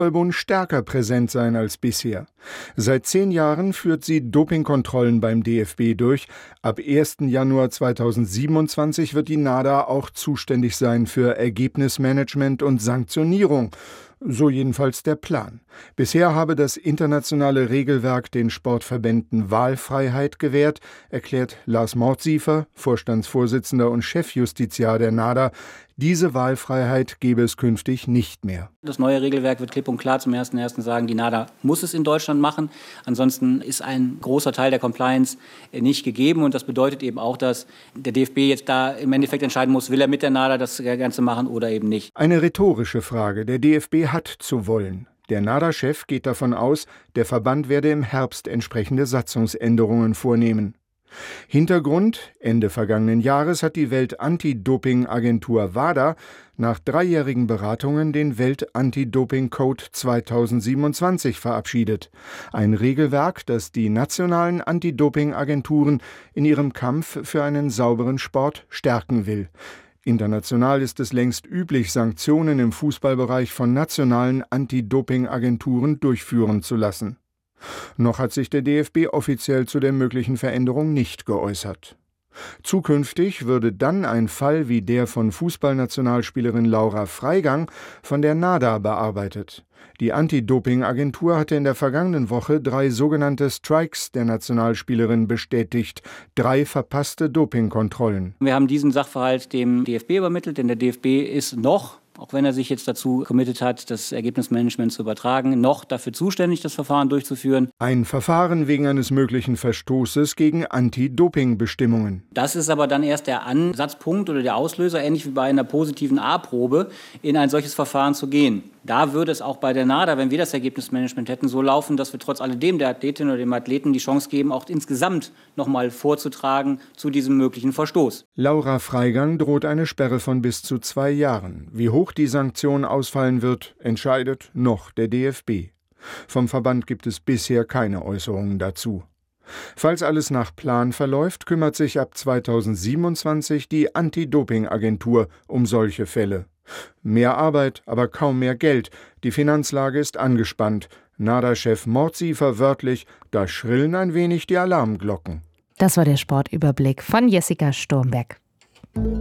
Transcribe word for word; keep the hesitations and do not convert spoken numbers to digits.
Fußballbund stärker präsent sein als bisher. Seit zehn Jahren führt sie Dopingkontrollen beim D F B durch. Ab ersten Januar zweitausendsiebenundzwanzig wird die NADA auch zuständig sein für Ergebnismanagement und Sanktionierung. So jedenfalls der Plan. Bisher habe das internationale Regelwerk den Sportverbänden Wahlfreiheit gewährt, erklärt Lars Mordsiefer, Vorstandsvorsitzender und Chefjustiziar der NADA. Diese Wahlfreiheit gebe es künftig nicht mehr. Das neue Regelwerk wird klipp und klar zum ersten ersten sagen, die NADA muss es in Deutschland machen. Ansonsten ist ein großer Teil der Compliance nicht gegeben. Und das bedeutet eben auch, dass der D F B jetzt da im Endeffekt entscheiden muss, will er mit der NADA das Ganze machen oder eben nicht. Eine rhetorische Frage. Der D F B hat zu wollen. Der NADA-Chef geht davon aus, der Verband werde im Herbst entsprechende Satzungsänderungen vornehmen. Hintergrund: Ende vergangenen Jahres hat die Welt-Anti-Doping-Agentur WADA nach dreijährigen Beratungen den Welt-Anti-Doping-Code zweitausendsiebenundzwanzig verabschiedet. Ein Regelwerk, das die nationalen Anti-Doping-Agenturen in ihrem Kampf für einen sauberen Sport stärken will. International ist es längst üblich, Sanktionen im Fußballbereich von nationalen Anti-Doping-Agenturen durchführen zu lassen. Noch hat sich der D F B offiziell zu der möglichen Veränderung nicht geäußert. Zukünftig würde dann ein Fall wie der von Fußballnationalspielerin Laura Freigang von der NADA bearbeitet. Die Anti-Doping-Agentur hatte in der vergangenen Woche drei sogenannte Strikes der Nationalspielerin bestätigt, drei verpasste Dopingkontrollen. Wir haben diesen Sachverhalt dem D F B übermittelt, denn der D F B ist noch, auch wenn er sich jetzt dazu committed hat, das Ergebnismanagement zu übertragen, noch dafür zuständig, das Verfahren durchzuführen. Ein Verfahren wegen eines möglichen Verstoßes gegen Anti-Doping-Bestimmungen. Das ist aber dann erst der Ansatzpunkt oder der Auslöser, ähnlich wie bei einer positiven A-Probe, in ein solches Verfahren zu gehen. Da würde es auch bei der NADA, wenn wir das Ergebnismanagement hätten, so laufen, dass wir trotz alledem der Athletin oder dem Athleten die Chance geben, auch insgesamt noch mal vorzutragen zu diesem möglichen Verstoß. Laura Freigang droht eine Sperre von bis zu zwei Jahren. Wie hoch die Sanktion ausfallen wird, entscheidet noch der D F B. Vom Verband gibt es bisher keine Äußerungen dazu. Falls alles nach Plan verläuft, kümmert sich ab zweitausendsiebenundzwanzig die Anti-Doping-Agentur um solche Fälle. Mehr Arbeit, aber kaum mehr Geld. Die Finanzlage ist angespannt. NADA-Chef Mordsiefer wörtlich, da schrillen ein wenig die Alarmglocken. Das war der Sportüberblick von Jessica Sturmberg.